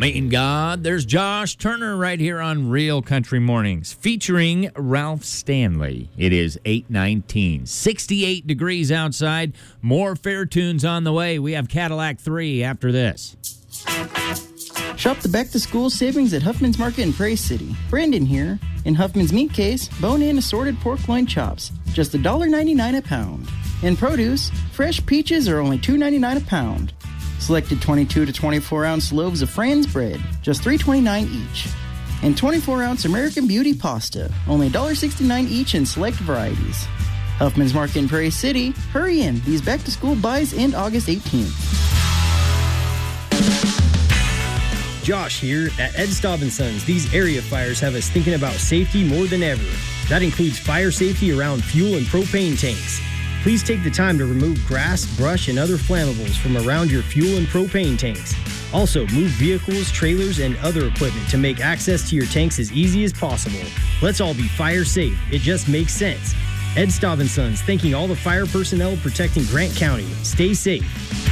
Main God, there's Josh Turner right here on Real Country Mornings, featuring Ralph Stanley. It is 8:19, 68 degrees outside. More fair tunes on the way. We have Cadillac 3 after this. Shop the back-to-school savings at Huffman's Market in Prairie City. Brandon here. In Huffman's Meat Case, bone-in assorted pork loin chops, just $1.99 a pound. In produce, fresh peaches are only $2.99 a pound. Selected 22 to 24-ounce loaves of Fran's bread, just $3.29 each. And 24-ounce American Beauty pasta, only $1.69 each in select varieties. Huffman's Market in Prairie City. Hurry in. These back-to-school buys end August 18th. Josh here. At Ed Staub & Sons, these area fires have us thinking about safety more than ever. That includes fire safety around fuel and propane tanks. Please take the time to remove grass, brush, and other flammables from around your fuel and propane tanks. Also, move vehicles, trailers, and other equipment to make access to your tanks as easy as possible. Let's all be fire safe. It just makes sense. Ed Staub & Sons, thanking all the fire personnel protecting Grant County. Stay safe.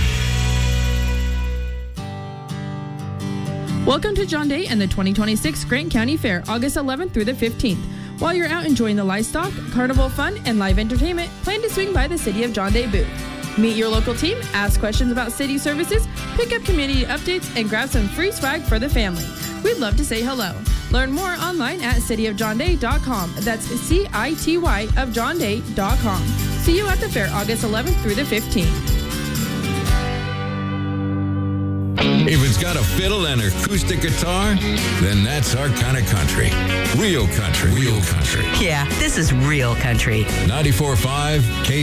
Welcome to John Day and the 2026 Grant County Fair, August 11th through the 15th. While you're out enjoying the livestock, carnival fun, and live entertainment, plan to swing by the City of John Day booth. Meet your local team, ask questions about city services, pick up community updates, and grab some free swag for the family. We'd love to say hello. Learn more online at cityofjohnday.com. That's CITY of johnday.com. See you at the fair August 11th through the 15th. If it's got a fiddle and acoustic guitar, then that's our kind of country. Real country. Real country. Yeah, this is real country. 94.5 K